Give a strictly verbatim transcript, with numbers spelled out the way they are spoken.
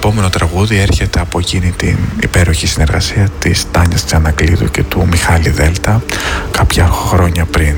επόμενο τραγούδι έρχεται από εκείνη την υπέροχη συνεργασία της Τάνιας Τζανακλείδου και του Μιχάλη Δέλτα κάποια χρόνια πριν.